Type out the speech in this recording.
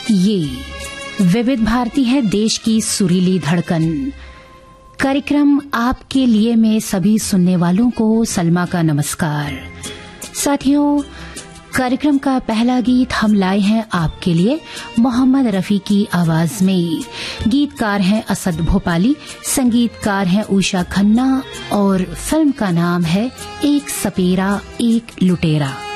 ये विविध भारती है, देश की सुरीली धड़कन। कार्यक्रम आपके लिए में सभी सुनने वालों को सलमा का नमस्कार। साथियों, कार्यक्रम का पहला गीत हम लाए हैं आपके लिए मोहम्मद रफी की आवाज में। गीतकार हैं असद भोपाली, संगीतकार हैं उषा खन्ना और फिल्म का नाम है एक सपेरा एक लुटेरा।